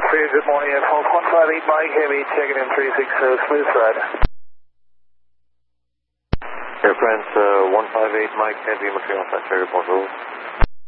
Clear, good morning, Air France 158 Mike, Heavy, checking in 36, smooth ride. Air France 158 Mike, Heavy, Montreal, Ontario, bonjour.